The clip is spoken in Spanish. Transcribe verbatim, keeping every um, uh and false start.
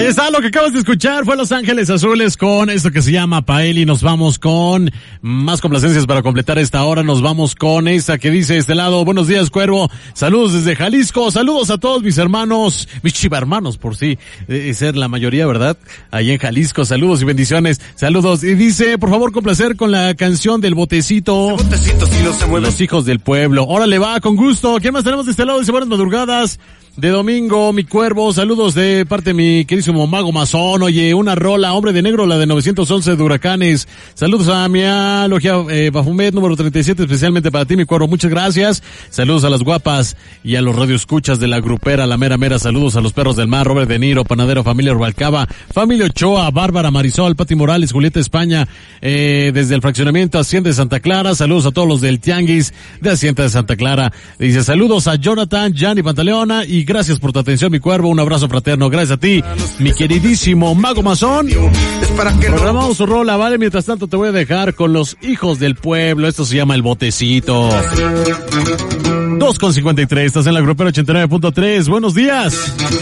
está, lo que acabas de escuchar fue Los Ángeles Azules con esto que se llama Pael, y nos vamos con más complacencias para completar esta hora. Nos vamos con esa que dice este lado: buenos días, Cuervo, saludos desde Jalisco, saludos a todos mis hermanos, mis chivarmanos, por sí, de ser la mayoría, ¿verdad? Ahí en Jalisco, saludos y bendiciones, saludos. Y dice, por favor, complacer con la canción del botecito, botecito si no se mueve. Los Hijos del Pueblo. Órale, va, con gusto. ¿Quién más tenemos de este lado? Dice, buenas madrugadas de domingo, mi Cuervo, saludos de parte de mi queridísimo Mago Mazón. Oye, una rola, Hombre de Negro, la de novecientos once de Huracanes. Saludos a mi logia eh, Bafumet número treinta y siete, especialmente para ti, mi Cuervo, muchas gracias. Saludos a las guapas y a los radioescuchas de la grupera, la mera mera. Saludos a los perros del mar, Robert De Niro, Panadero, familia Rubalcaba, familia Ochoa, Bárbara, Marisol, Pati Morales, Julieta España, eh, desde el fraccionamiento Hacienda de Santa Clara. Saludos a todos los del Tianguis de Hacienda de Santa Clara. Dice, saludos a Jonathan, Jan y Pantaleona, y gracias por tu atención, mi Cuervo. Un abrazo fraterno. Gracias a ti, mi queridísimo Mago Mazón. Programamos su rola, ¿vale? Mientras tanto te voy a dejar con Los Hijos del Pueblo. Esto se llama El Botecito. dos con cincuenta y tres. Estás en la grupera ochenta y nueve punto tres. Buenos días.